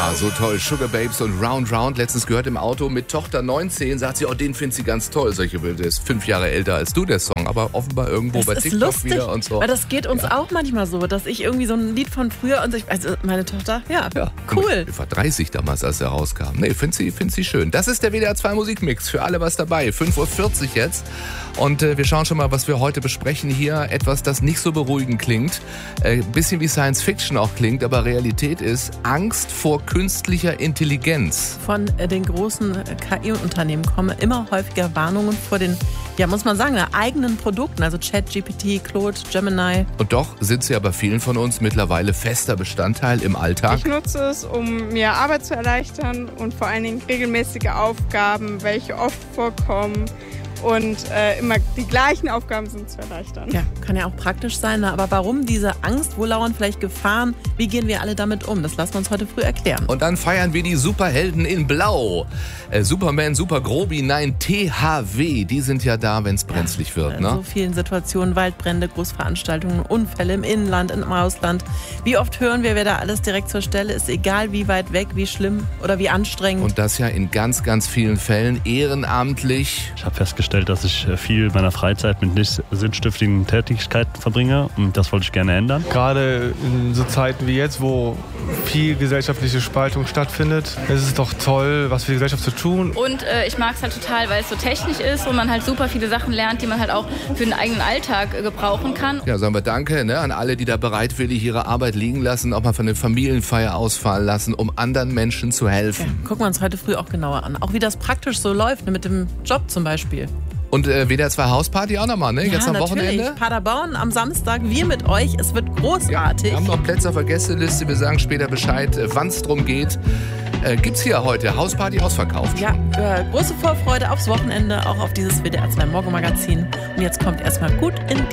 Ja, so toll. Sugar Babes und Round Round. Letztens gehört im Auto mit Tochter 19, sagt sie, oh, den findet sie ganz toll. Solche Bilder, ist 5 Jahre älter als du, der Song, aber offenbar irgendwo Das bei ist TikTok lustig, wieder und so. weil das geht uns auch manchmal so, dass ich irgendwie so ein Lied von früher und also meine Tochter, cool. Ich war 30 damals, als er rauskam. Nee, find sie schön. Das ist der WDR 2 Musikmix. Für alle was dabei. 5:40 Uhr jetzt. Und wir schauen schon mal, was wir heute besprechen hier. Etwas, das nicht so beruhigend klingt. Bisschen wie Science Fiction auch klingt, aber Realität ist Angst vor künstlicher Intelligenz. Von den großen KI-Unternehmen kommen immer häufiger Warnungen vor den, muss man sagen, eigenen Produkten, also ChatGPT, Claude, Gemini. Und doch sind sie aber vielen von uns mittlerweile fester Bestandteil im Alltag. Ich nutze es, um mir Arbeit zu erleichtern und vor allen Dingen regelmäßige Aufgaben, welche oft vorkommen. Und immer die gleichen Aufgaben sind zu erleichtern. Ja, kann ja auch praktisch sein, aber warum diese Angst? Wo lauern vielleicht Gefahren? Wie gehen wir alle damit um? Das lassen wir uns heute früh erklären. Und dann feiern wir die Superhelden in Blau. Superman, Super Grobi, nein, THW, die sind ja da, wenn es brenzlig wird. In so vielen Situationen, Waldbrände, Großveranstaltungen, Unfälle im Inland, im Ausland. Wie oft hören wir, wer da alles direkt zur Stelle ist, egal wie weit weg, wie schlimm oder wie anstrengend. Und das ja in ganz, ganz vielen Fällen ehrenamtlich. Ich habe festgestellt, dass ich viel meiner Freizeit mit nicht sinnstiftigen Tätigkeiten verbringe und das wollte ich gerne ändern. Gerade in so Zeiten wie jetzt, wo viel gesellschaftliche Spaltung stattfindet, ist es doch toll, was für die Gesellschaft zu tun. Und ich mag es halt total, weil es so technisch ist und man halt super viele Sachen lernt, die man halt auch für den eigenen Alltag gebrauchen kann. Ja, sagen wir Danke an alle, die da bereitwillig ihre Arbeit liegen lassen, auch mal von der Familienfeier ausfallen lassen, um anderen Menschen zu helfen. Ja, gucken wir uns heute früh auch genauer an. Auch wie das praktisch so läuft, mit dem Job zum Beispiel. Und WDR 2 Hausparty auch nochmal, ne? Ja, jetzt am natürlich. Wochenende. Paderborn am Samstag, wir mit euch. Es wird großartig. Wir haben noch Plätze auf der Gästeliste. Wir sagen später Bescheid, wann es drum geht. Gibt's hier heute Hausparty ausverkauft. Ja, große Vorfreude aufs Wochenende, auch auf dieses WDR 2 Morgenmagazin. Und jetzt kommt erstmal gut in